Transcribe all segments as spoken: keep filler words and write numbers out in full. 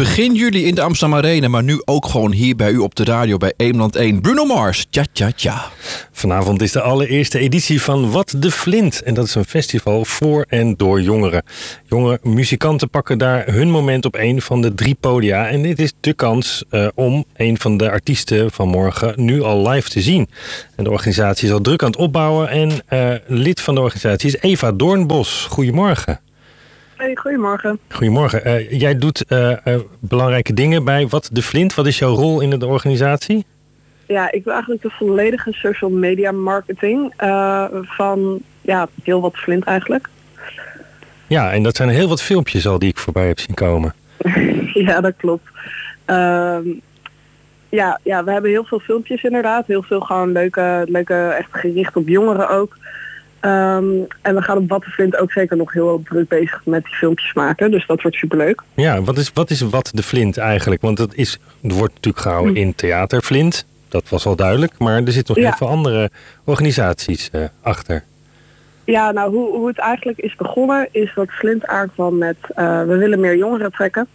begin juli in de Amsterdam Arena, maar nu ook gewoon hier bij u op de radio bij Eemland één. Bruno Mars, tja tja tja. Vanavond is de allereerste editie van Wat de Flint. En dat is een festival voor en door jongeren. Jonge muzikanten pakken daar hun moment op een van de drie podia. En dit is de kans uh, om een van de artiesten van morgen nu al live te zien. En de organisatie is al druk aan het opbouwen. En uh, lid van de organisatie is Eva Doornbos. Goedemorgen. Hey, goedemorgen. Goedemorgen. Uh, jij doet uh, uh, belangrijke dingen bij Wat de Flint. Wat is jouw rol in de organisatie? Ja, ik doe eigenlijk de volledige social media marketing uh, van ja, heel Wat Flint eigenlijk. Ja, en dat zijn heel wat filmpjes al die ik voorbij heb zien komen. Ja, dat klopt. Uh, ja, ja, we hebben heel veel filmpjes inderdaad. Heel veel gewoon leuke, leuke echt gericht op jongeren ook. Um, en we gaan op Wat de Flint ook zeker nog heel druk bezig met die filmpjes maken. Dus dat wordt superleuk. Ja, wat is, wat is Wat de Flint eigenlijk? Want het, is, het wordt natuurlijk gehouden in Theater Flint. Dat was al duidelijk. Maar er zitten nog ja. heel veel andere organisaties uh, achter. Ja, nou hoe, hoe het eigenlijk is begonnen is dat Flint aankwam met uh, we willen meer jongeren trekken.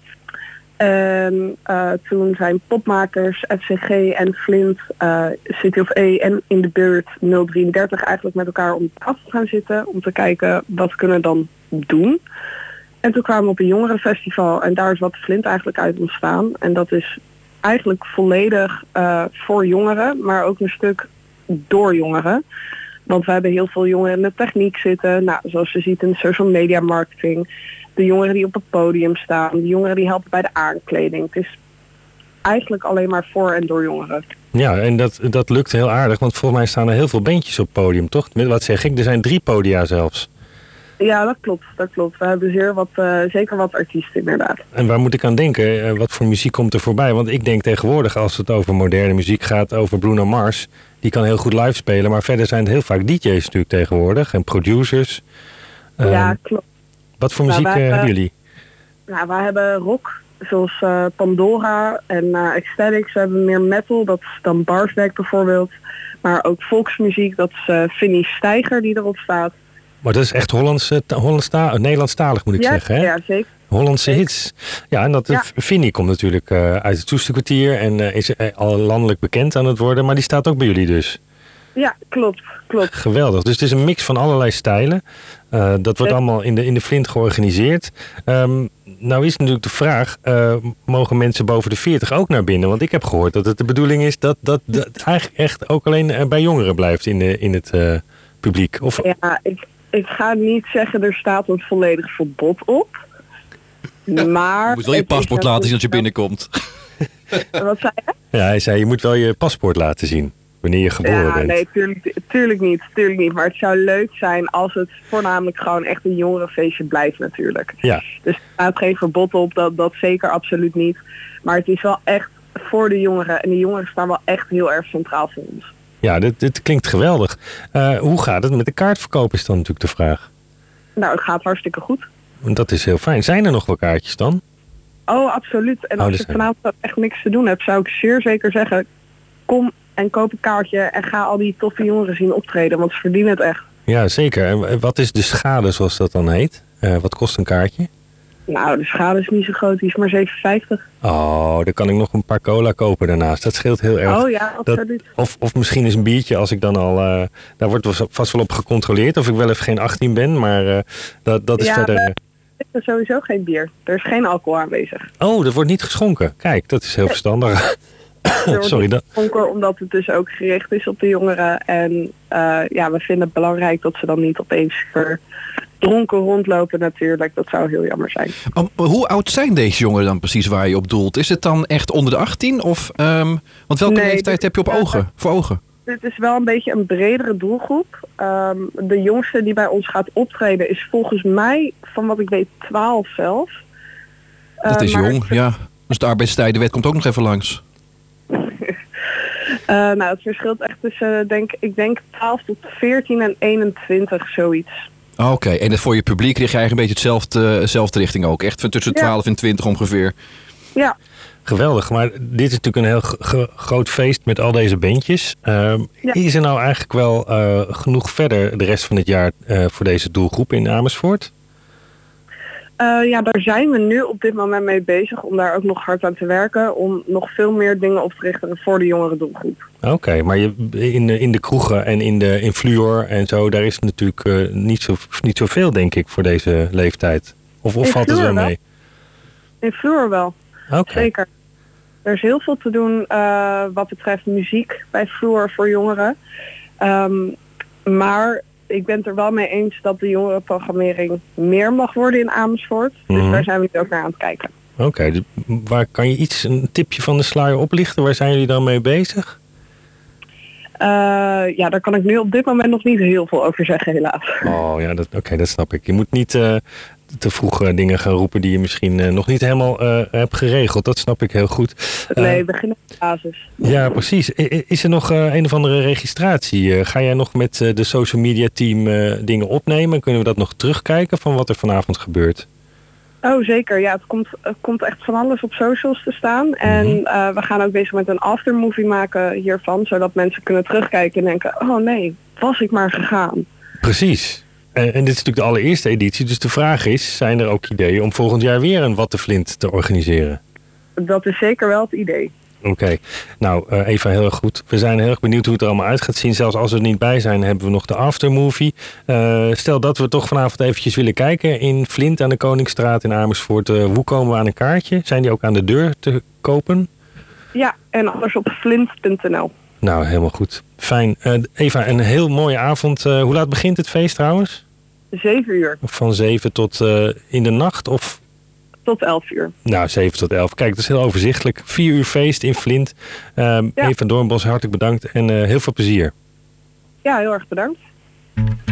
En uh, toen zijn popmakers, F C G en Flint, uh, City of E en In de Buurt nul drieëndertig eigenlijk met elkaar om tafel gaan zitten. Om te kijken wat kunnen we dan doen. En toen kwamen we op een jongerenfestival en daar is Wat de Flint eigenlijk uit ontstaan. En dat is eigenlijk volledig uh, voor jongeren, maar ook een stuk door jongeren. Want we hebben heel veel jongeren in de techniek zitten. Nou, zoals je ziet in social media marketing. De jongeren die op het podium staan. De jongeren die helpen bij de aankleding. Het is eigenlijk alleen maar voor en door jongeren. Ja, en dat, dat lukt heel aardig. Want volgens mij staan er heel veel bandjes op het podium, toch? Wat zeg ik? Er zijn drie podia zelfs. Ja, dat klopt. Dat klopt. We hebben zeer wat, uh, zeker wat artiesten inderdaad. En waar moet ik aan denken? Uh, wat voor muziek komt er voorbij? Want ik denk tegenwoordig, als het over moderne muziek gaat, over Bruno Mars. Die kan heel goed live spelen. Maar verder zijn het heel vaak D J's natuurlijk tegenwoordig. En producers. Uh, ja, klopt. Wat voor nou, muziek wij, uh, hebben jullie? Nou, wij hebben rock, zoals uh, Pandora en uh, Ecstatics. We hebben meer metal, dat is dan Barsbeck bijvoorbeeld. Maar ook volksmuziek, dat is uh, Finny Steiger die erop staat. Maar dat is echt Hollands, uh, Hollandsta- Nederlandstalig moet ik ja, zeggen, hè? Ja, zeker. Hollandse zeker. hits. Ja, en dat ja. Finny komt natuurlijk uh, uit het Soesterkwartier en uh, is uh, al landelijk bekend aan het worden. Maar die staat ook bij jullie dus. Ja, klopt, klopt. Geweldig. Dus het is een mix van allerlei stijlen. Uh, dat wordt allemaal in de, in de Flint georganiseerd. Um, nou is natuurlijk de vraag, uh, mogen mensen boven de veertig ook naar binnen? Want ik heb gehoord dat het de bedoeling is dat dat, dat eigenlijk echt ook alleen uh, bij jongeren blijft in, de, in het uh, publiek. Of... Ja, ik, ik ga niet zeggen er staat een volledig verbod op. Ja, maar... je moet wel je paspoort laten zien als je binnenkomt. Wat zei je? Ja, hij zei je moet wel je paspoort laten zien. Wanneer je geboren ja, bent. Nee, tuurlijk, tuurlijk niet, tuurlijk niet. Maar het zou leuk zijn als het voornamelijk gewoon echt een jongerenfeestje blijft natuurlijk. Ja. Dus er staat geen verbod op, dat, dat zeker absoluut niet. Maar het is wel echt voor de jongeren. En de jongeren staan wel echt heel erg centraal voor ons. Ja, dit, dit klinkt geweldig. Uh, hoe gaat het met de kaartverkoop is dan natuurlijk de vraag. Nou, het gaat hartstikke goed. Dat is heel fijn. Zijn er nog wel kaartjes dan? Oh, absoluut. En oh, als je vanavond echt niks te doen hebt, zou ik zeer zeker zeggen, kom en koop een kaartje en ga al die toffe jongeren zien optreden, want ze verdienen het echt. Ja, zeker. En wat is de schade, zoals dat dan heet? Uh, wat kost een kaartje? Nou, de schade is niet zo groot, die is maar zeven vijftig. Oh, dan kan ik nog een paar cola kopen daarnaast. Dat scheelt heel erg. Oh ja, absoluut. Dat, of, of misschien eens een biertje als ik dan al... Uh, daar wordt vast wel op gecontroleerd of ik wel even geen achttien ben, maar uh, dat, dat is ja, verder... Er is sowieso geen bier. Er is geen alcohol aanwezig. Oh, dat wordt niet geschonken. Kijk, dat is heel verstandig. Sorry, dat... Donker, omdat het dus ook gericht is op de jongeren. En uh, ja, we vinden het belangrijk dat ze dan niet opeens dronken rondlopen natuurlijk. Dat zou heel jammer zijn. Oh, hoe oud zijn deze jongeren dan precies waar je op doelt? Is het dan echt onder de achttien? Of, um, want welke nee, leeftijd heb je op ogen, uh, voor ogen? Dit is wel een beetje een bredere doelgroep. Um, de jongste die bij ons gaat optreden is volgens mij, van wat ik weet, twaalf zelf. Dat is uh, jong, het... ja. Dus de arbeidstijdenwet komt ook nog even langs. Uh, nou, het verschilt echt tussen, uh, denk, ik denk twaalf tot veertien en eenentwintig, zoiets. Oké, okay. En voor je publiek richt je eigenlijk een beetje hetzelfde, dezelfde richting ook. Echt van tussen twaalf ja. en twintig ongeveer. Ja. Geweldig, maar dit is natuurlijk een heel g- groot feest met al deze bandjes. Uh, ja. Is er nou eigenlijk wel uh, genoeg verder de rest van het jaar uh, voor deze doelgroep in Amersfoort? Uh, ja, daar zijn we nu op dit moment mee bezig om daar ook nog hard aan te werken. Om nog veel meer dingen op te richten voor de jongere doelgroep. Oké, okay, maar je, in, de, in de kroegen en in, de, in Fluor en zo, daar is natuurlijk uh, niet, zo, niet zoveel, denk ik, voor deze leeftijd. Of, of valt het wel mee? In Fluor wel, okay. Zeker. Er is heel veel te doen uh, wat betreft muziek bij Fluor voor jongeren. Um, maar ik ben het er wel mee eens dat de jongerenprogrammering meer mag worden in Amersfoort. Mm-hmm. Dus daar zijn we nu ook naar aan het kijken. Oké, okay, dus waar kan je iets, een tipje van de sluier oplichten? Waar zijn jullie dan mee bezig? Uh, ja, daar kan ik nu op dit moment nog niet heel veel over zeggen, helaas. Oh ja, oké, okay, dat snap ik. Je moet niet uh, te vroeg uh, dingen gaan roepen die je misschien uh, nog niet helemaal uh, hebt geregeld. Dat snap ik heel goed. Uh, nee, beginnen met de basis. Ja, precies. Is er nog uh, een of andere registratie? Uh, ga jij nog met uh, de social media team uh, dingen opnemen? Kunnen we dat nog terugkijken van wat er vanavond gebeurt? Oh, zeker. Ja, het komt, het komt echt van alles op socials te staan. En uh, we gaan ook bezig met een aftermovie maken hiervan. Zodat mensen kunnen terugkijken en denken, oh nee, was ik maar gegaan. Precies. En, en dit is natuurlijk de allereerste editie. Dus de vraag is, zijn er ook ideeën om volgend jaar weer een Wat de Flint te organiseren? Dat is zeker wel het idee. Oké, okay. nou uh, Eva, heel erg goed. We zijn heel erg benieuwd hoe het er allemaal uit gaat zien. Zelfs als we er niet bij zijn, hebben we nog de aftermovie. Uh, stel dat we toch vanavond eventjes willen kijken in Flint aan de Koningsstraat in Amersfoort. Uh, hoe komen we aan een kaartje? Zijn die ook aan de deur te kopen? Ja, en anders op flint punt n l. Nou, helemaal goed. Fijn. Uh, Eva, een heel mooie avond. Uh, hoe laat begint het feest trouwens? Zeven uur. Van zeven tot uh, in de nacht of... Tot elf uur. Nou, zeven tot elf. Kijk, dat is heel overzichtelijk. Vier uur feest in Flint. Um, ja. Eva Doornbos, hartelijk bedankt en uh, heel veel plezier. Ja, heel erg bedankt.